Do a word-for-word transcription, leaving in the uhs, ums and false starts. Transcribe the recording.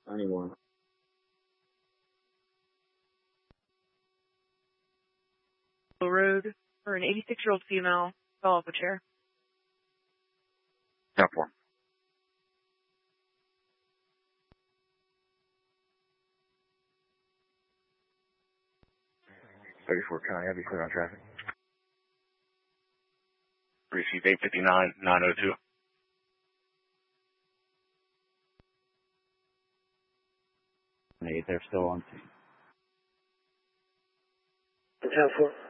Anyone. Road for an eighty-six-year-old female fell off a chair. ten four. thirty-four, can I have you clear on traffic? Receive eight fifty-nine, nine oh two. They're still on. ten four.